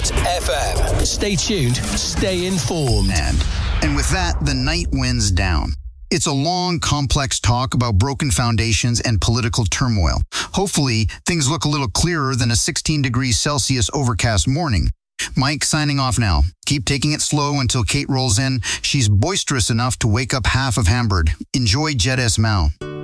FM. Stay tuned, stay informed. And with that, the night winds down. It's a long, complex talk about broken foundations and political turmoil. Hopefully, things look a little clearer than a 16 degrees Celsius overcast morning. Mike signing off now. Keep taking it slow until Kate rolls in. She's boisterous enough to wake up half of Hamburg. Enjoy Jet S. Mao.